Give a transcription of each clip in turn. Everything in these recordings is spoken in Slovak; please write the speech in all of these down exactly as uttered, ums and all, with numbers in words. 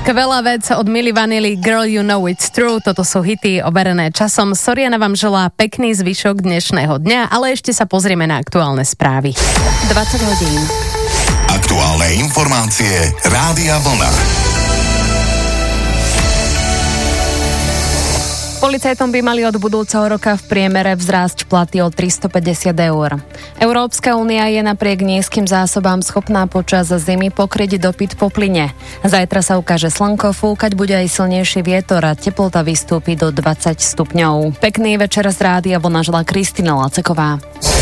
Skvelá vec od Milli Vanilli, Girl You Know It's True. Toto sú hity overené časom. Soriana vám želá pekný zvyšok dnešného dňa, ale ešte sa pozrieme na aktuálne správy. dvadsať hodín. Aktuálne informácie Rádia Vlna. Policajtom by mali od budúceho roka v priemere vzrásť platy o tristopäťdesiat eur. Európska únia je napriek nízkym zásobám schopná počas zimy pokryť dopyt po plyne. Zajtra sa ukáže slnko, fúkať bude aj silnejší vietor a teplota vystúpi do dvadsať stupňov. Pekný večer z Rádia Vlna želá Kristina Laceková.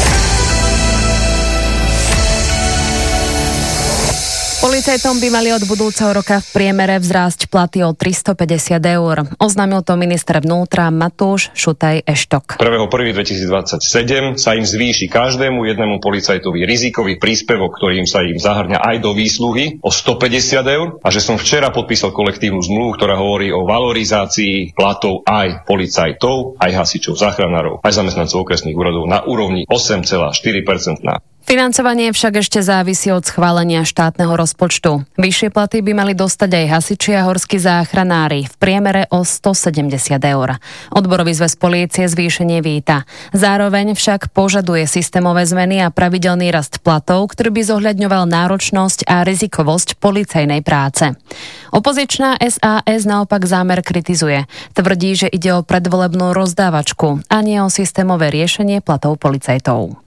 Policajtom by mali od budúceho roka v priemere vzrásť platy o tristopäťdesiat eur. Oznámil to minister vnútra Matúš Šutaj Eštok. prvého prvého dvetisícdvadsaťsedem sa im zvýši každému jednému policajtovi rizikový príspevok, ktorým sa im zahrňa aj do výsluhy o stopäťdesiat eur, a že som včera podpísal kolektívnu zmluvu, ktorá hovorí o valorizácii platov aj policajtov, aj hasičov, záchranárov, aj zamestnancov okresných úradov na úrovni osem celá štyri percenta. Financovanie však ešte závisí od schválenia štátneho rozpočtu. Vyššie platy by mali dostať aj hasiči a horskí záchranári, v priemere o stosedemdesiat eur. Odborový zväz polície zvýšenie víta. Zároveň však požaduje systémové zmeny a pravidelný rast platov, ktorý by zohľadňoval náročnosť a rizikovosť policajnej práce. Opozičná es a es naopak zámer kritizuje. Tvrdí, že ide o predvolebnú rozdávačku a nie o systémové riešenie platov policajtov.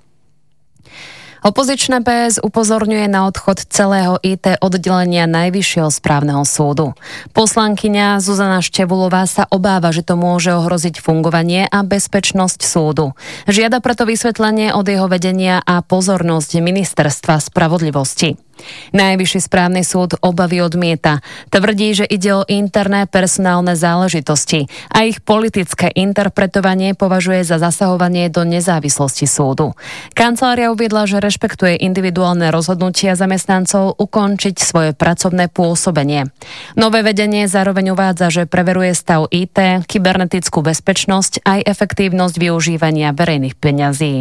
Opozičné pé es upozorňuje na odchod celého í té oddelenia Najvyššieho správneho súdu. Poslankyňa Zuzana Števulová sa obáva, že to môže ohroziť fungovanie a bezpečnosť súdu. Žiada preto vysvetlenie od jeho vedenia a pozornosť Ministerstva spravodlivosti. Najvyšší správny súd obavy odmieta. Tvrdí, že ide o interné personálne záležitosti a ich politické interpretovanie považuje za zasahovanie do nezávislosti súdu. Kancelária uviedla, že rešpektuje individuálne rozhodnutia zamestnancov ukončiť svoje pracovné pôsobenie. Nové vedenie zároveň uvádza, že preveruje stav í té, kybernetickú bezpečnosť aj efektívnosť využívania verejných peňazí.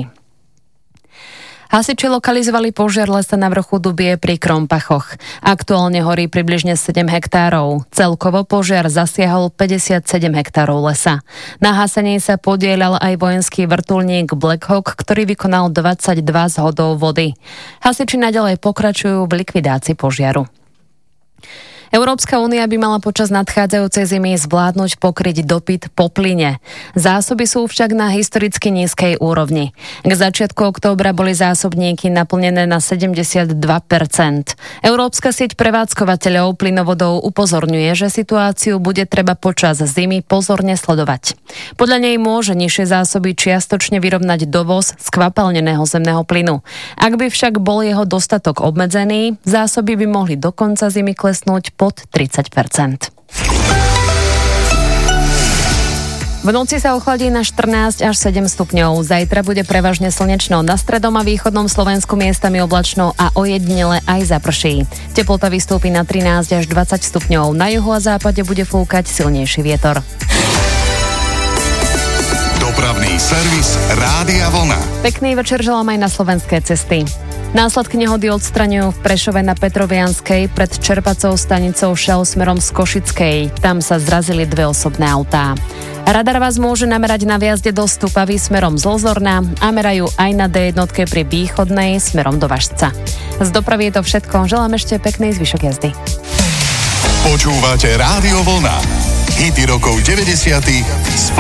Hasiči lokalizovali požiar lesa na vrchu Dubie pri Krompachoch. Aktuálne horí približne sedem hektárov. Celkovo požiar zasiahol päťdesiatsedem hektárov lesa. Na hasení sa podieľal aj vojenský vrtuľník Black Hawk, ktorý vykonal dvadsaťdva zhodov vody. Hasiči naďalej pokračujú v likvidácii požiaru. Európska únia by mala počas nadchádzajúcej zimy zvládnuť pokryť dopyt po plyne. Zásoby sú však na historicky nízkej úrovni. K začiatku októbra boli zásobníky naplnené na sedemdesiatdva percent. Európska sieť prevádzkovateľov plynovodov upozorňuje, že situáciu bude treba počas zimy pozorne sledovať. Podľa nej môže nižšie zásoby čiastočne vyrovnať dovoz skvapalneného zemného plynu. Ak by však bol jeho dostatok obmedzený, zásoby by mohli do konca zimy klesnúť pod tridsať percent. V noci sa ochladí na štrnásť až sedem stupňov. Zajtra bude prevažne slnečno, na stredom a východnom Slovensku miestami oblačno a ojedinele aj zaprší. Teplota vystúpi na trinásť až dvadsať stupňov. Na juhu a západe bude fúkať silnejší vietor. Dopravný servis Rádia Vlna. Pekný večer želám aj na slovenské cesty. Následky nehody odstraňujú v Prešove na Petrovianskej pred čerpacou stanicou Shell smerom z Košickej. Tam sa zrazili dve osobné autá. Radar vás môže namerať na viazde do Stupavy smerom z Lozorna a merajú aj na dé jedna pri Východnej smerom do Važca. Z dopravy je to všetko. Želám ešte pekný zvyšok jazdy. Počúvate Rádio Vlna. Hity rokov deväťdesiatych